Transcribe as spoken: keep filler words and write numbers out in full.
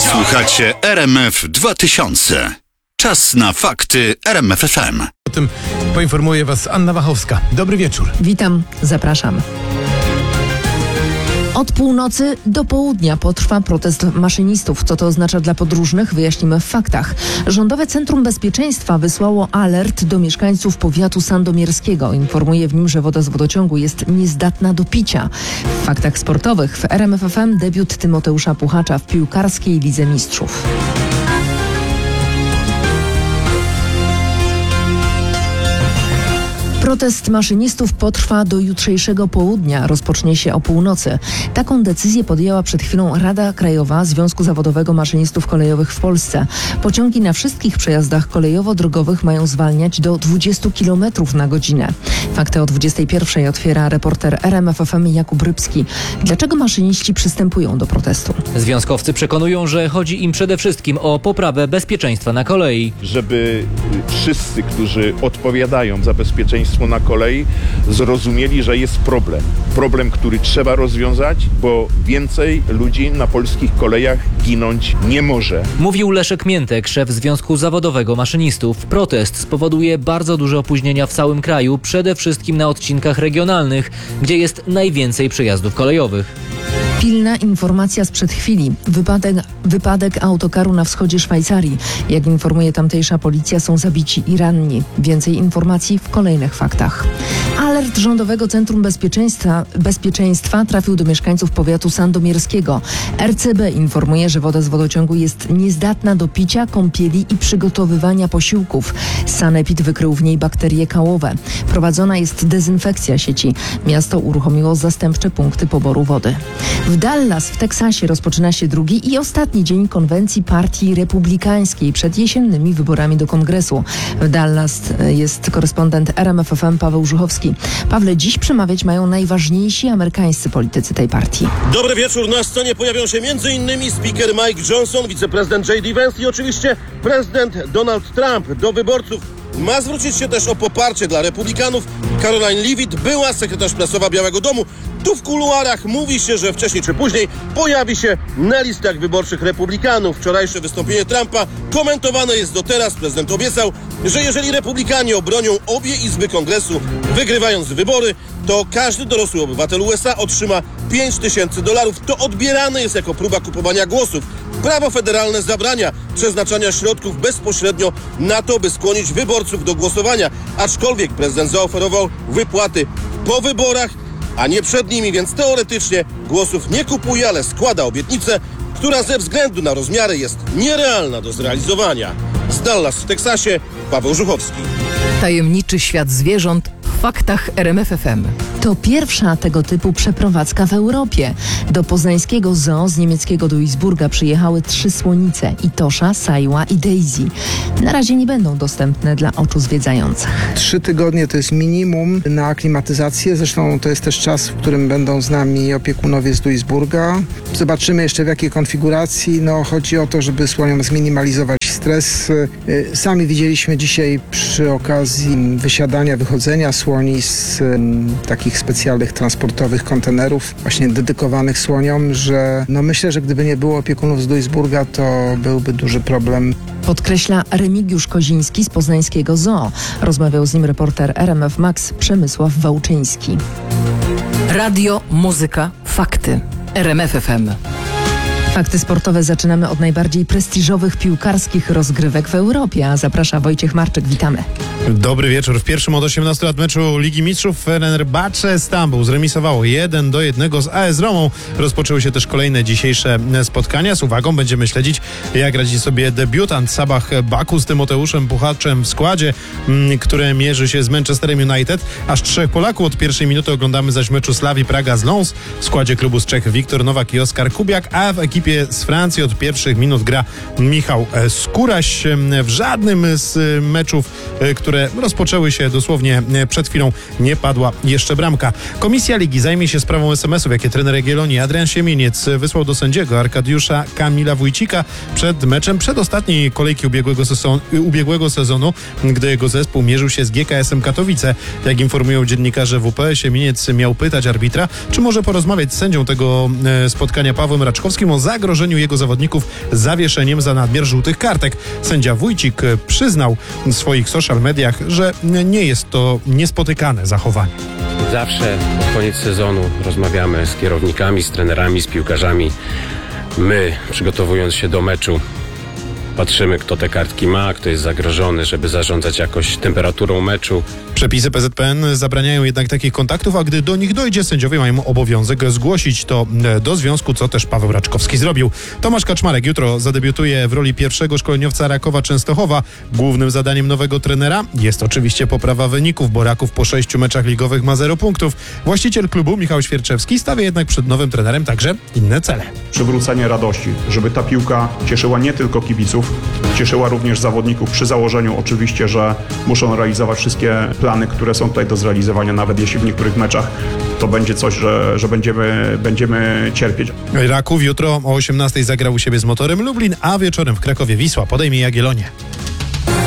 Słuchacie R M F dwa tysiące. Czas na fakty R M F F M. O tym poinformuje Was Anna Wachowska. Dobry wieczór. Witam, zapraszam. Od północy do południa potrwa protest maszynistów. Co to oznacza dla podróżnych? Wyjaśnimy w faktach. Rządowe Centrum Bezpieczeństwa wysłało alert do mieszkańców powiatu sandomierskiego. Informuje w nim, że woda z wodociągu jest niezdatna do picia. W faktach sportowych w R M F F M debiut Tymoteusza Puchacza w piłkarskiej Lidze Mistrzów. Protest maszynistów potrwa do jutrzejszego południa. Rozpocznie się o północy. Taką decyzję podjęła przed chwilą Rada Krajowa Związku Zawodowego Maszynistów Kolejowych w Polsce. Pociągi na wszystkich przejazdach kolejowo-drogowych mają zwalniać do dwudziestu kilometrów na godzinę. Fakty o dwudziestej pierwszej otwiera reporter R M F F M Jakub Rybski. Dlaczego maszyniści przystępują do protestu? Związkowcy przekonują, że chodzi im przede wszystkim o poprawę bezpieczeństwa na kolei. Żeby wszyscy, którzy odpowiadają za bezpieczeństwo na kolei, zrozumieli, że jest problem. Problem, który trzeba rozwiązać, bo więcej ludzi na polskich kolejach ginąć nie może. Mówił Leszek Miętek, szef Związku Zawodowego Maszynistów. Protest spowoduje bardzo duże opóźnienia w całym kraju, przede wszystkim na odcinkach regionalnych, gdzie jest najwięcej przejazdów kolejowych. Pilna informacja sprzed chwili. Wypadek, wypadek autokaru na wschodzie Szwajcarii. Jak informuje tamtejsza policja, są zabici i ranni. Więcej informacji w kolejnych faktach. Alert Rządowego Centrum Bezpieczeństwa, Bezpieczeństwa trafił do mieszkańców powiatu sandomierskiego. R C B informuje, że woda z wodociągu jest niezdatna do picia, kąpieli i przygotowywania posiłków. Sanepid wykrył w niej bakterie kałowe. Prowadzona jest dezynfekcja sieci. Miasto uruchomiło zastępcze punkty poboru wody. W Dallas w Teksasie rozpoczyna się drugi i ostatni dzień konwencji Partii Republikańskiej przed jesiennymi wyborami do Kongresu. W Dallas jest korespondent R M F F M Paweł Żuchowski. Pawle, dziś przemawiać mają najważniejsi amerykańscy politycy tej partii. Dobry wieczór. Na scenie pojawią się m.in. speaker Mike Johnson, wiceprezydent J D Vance i oczywiście prezydent Donald Trump. Do wyborców ma zwrócić się też o poparcie dla republikanów Caroline Leavitt, była sekretarz prasowa Białego Domu. Tu w kuluarach mówi się, że wcześniej czy później pojawi się na listach wyborczych republikanów. Wczorajsze wystąpienie Trumpa komentowane jest do teraz. Prezydent obiecał, że jeżeli republikanie obronią obie izby kongresu, wygrywając wybory, to każdy dorosły obywatel U S A otrzyma pięć tysięcy dolarów. To odbierane jest jako próba kupowania głosów. Prawo federalne zabrania przeznaczania środków bezpośrednio na to, by skłonić wyborców do głosowania. Aczkolwiek prezydent zaoferował wypłaty po wyborach, a nie przed nimi, więc teoretycznie głosów nie kupuje, ale składa obietnicę, która ze względu na rozmiary jest nierealna do zrealizowania. Z Dallas w Teksasie Paweł Żuchowski. Tajemniczy świat zwierząt w faktach R M F F M. To pierwsza tego typu przeprowadzka w Europie. Do poznańskiego zoo z niemieckiego Duisburga przyjechały trzy słonice: Itosza, Sajła i Daisy. Na razie nie będą dostępne dla oczu zwiedzających. Trzy tygodnie to jest minimum na aklimatyzację. Zresztą to jest też czas, w którym będą z nami opiekunowie z Duisburga. Zobaczymy jeszcze w jakiej konfiguracji. No, chodzi o to, żeby słoniom zminimalizować stres. Sami widzieliśmy dzisiaj przy okazji wysiadania, wychodzenia słoni z um, takich specjalnych transportowych kontenerów właśnie dedykowanych słoniom, że no myślę, że gdyby nie było opiekunów z Duisburga, to byłby duży problem. Podkreśla Remigiusz Koziński z poznańskiego zoo. Rozmawiał z nim reporter R M F Max Przemysław Wałczyński. Radio, muzyka, fakty. R M F F M. Fakty sportowe zaczynamy od najbardziej prestiżowych piłkarskich rozgrywek w Europie, a zaprasza Wojciech Marczyk. Witamy. Dobry wieczór. W pierwszym od osiemnastu lat meczu Ligi Mistrzów Fenerbahce Stambuł zremisowało jeden do jednego z A S Romą. Rozpoczęły się też kolejne dzisiejsze spotkania. Z uwagą będziemy śledzić, jak radzi sobie debiutant Sabah Baku z Tymoteuszem Puchaczem w składzie, które mierzy się z Manchesterem United. Aż trzech Polaków od pierwszej minuty oglądamy zaś meczu Slavii Praga z Lens. W składzie klubu z Czech Wiktor Nowak i Oskar Kubiak, a w ekipie z Francji od pierwszych minut gra Michał Skóraś. W żadnym z meczów, które rozpoczęły się dosłownie przed chwilą, nie padła jeszcze bramka. Komisja Ligi zajmie się sprawą es em esów, jakie trener Jagiellonii Adrian Siemieniec wysłał do sędziego Arkadiusza Kamila Wójcika przed meczem przedostatniej kolejki ubiegłego sezonu, ubiegłego sezonu, gdy jego zespół mierzył się z G K S-em Katowice. Jak informują dziennikarze W P, Siemieniec miał pytać arbitra, czy może porozmawiać z sędzią tego spotkania Pawłem Raczkowskim o zagrożeniu jego zawodników zawieszeniem za nadmiar żółtych kartek. Sędzia Wójcik przyznał w swoich social mediach, że nie jest to niespotykane zachowanie. Zawsze pod koniec sezonu rozmawiamy z kierownikami, z trenerami, z piłkarzami. My, przygotowując się do meczu, patrzymy, kto te kartki ma, kto jest zagrożony, żeby zarządzać jakoś temperaturą meczu. Przepisy P Z P N zabraniają jednak takich kontaktów, a gdy do nich dojdzie, sędziowie mają obowiązek zgłosić to do związku, co też Paweł Raczkowski zrobił. Tomasz Kaczmarek jutro zadebiutuje w roli pierwszego szkoleniowca Rakowa Częstochowa. Głównym zadaniem nowego trenera jest oczywiście poprawa wyników, bo Raków po sześciu meczach ligowych ma zero punktów. Właściciel klubu Michał Świerczewski stawia jednak przed nowym trenerem także inne cele. Przywrócenie radości, żeby ta piłka cieszyła nie tylko kibiców, cieszyła również zawodników przy założeniu oczywiście, że muszą realizować wszystkie plany, które są tutaj do zrealizowania, nawet jeśli w niektórych meczach to będzie coś, że, że będziemy, będziemy cierpieć. Raków jutro o osiemnastej zagra u siebie z Motorem Lublin, a wieczorem w Krakowie Wisła podejmie Jagiellonię.